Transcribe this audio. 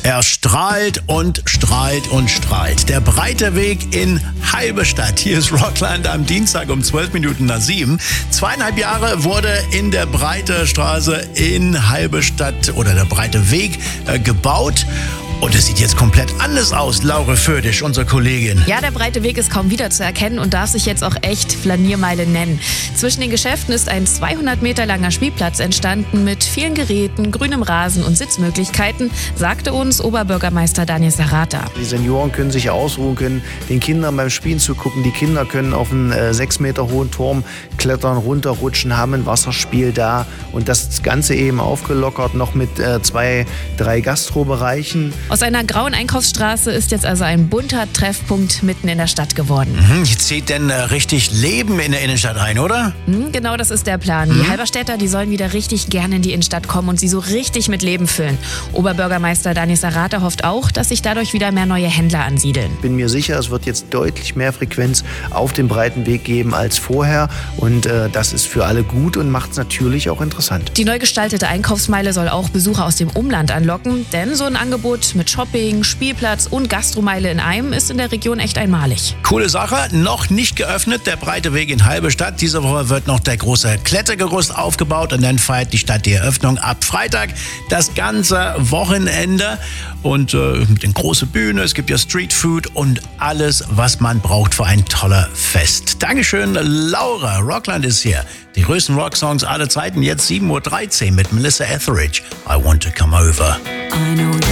Er strahlt und strahlt und strahlt. Der breite Weg in Halberstadt. Hier ist Rockland am Dienstag um 7:12. 2,5 Jahre wurde in der Breite Straße in Halberstadt oder der Breite Weg gebaut. Und es sieht jetzt komplett anders aus, Laura Föhrdisch, unsere Kollegin. Ja, der breite Weg ist kaum wiederzuerkennen und darf sich jetzt auch echt Flaniermeile nennen. Zwischen den Geschäften ist ein 200 Meter langer Spielplatz entstanden mit vielen Geräten, grünem Rasen und Sitzmöglichkeiten, sagte uns Oberbürgermeister Daniel Sarata. Die Senioren können sich ausruhen, können den Kindern beim Spielen zugucken. Die Kinder können auf einen 6 Meter hohen Turm klettern, runterrutschen, haben ein Wasserspiel da. Und das Ganze eben aufgelockert noch mit 2, 3 Gastrobereichen. Aus einer grauen Einkaufsstraße ist jetzt also ein bunter Treffpunkt mitten in der Stadt geworden. Jetzt zieht denn richtig Leben in der Innenstadt ein, oder? Genau, das ist der Plan. Die Halberstädter, die sollen wieder richtig gerne in die Innenstadt kommen und sie so richtig mit Leben füllen. Oberbürgermeister Daniel Sarata hofft auch, dass sich dadurch wieder mehr neue Händler ansiedeln. Ich bin mir sicher, es wird jetzt deutlich mehr Frequenz auf dem breiten Weg geben als vorher. Und das ist für alle gut und macht es natürlich auch interessant. Die neu gestaltete Einkaufsmeile soll auch Besucher aus dem Umland anlocken, denn so ein Angebot mit Shopping, Spielplatz und Gastromeile in einem ist in der Region echt einmalig. Coole Sache, noch nicht geöffnet, der breite Weg in Halberstadt. Diese Woche wird noch der große Klettergerüst aufgebaut und dann feiert die Stadt die Eröffnung ab Freitag das ganze Wochenende. Und mit der großen Bühne, es gibt ja Streetfood und alles, was man braucht für ein toller Fest. Dankeschön, Laura. Rockland ist hier. Die größten Rocksongs aller Zeiten, jetzt 7:13 Uhr mit Melissa Etheridge. I Want to Come Over.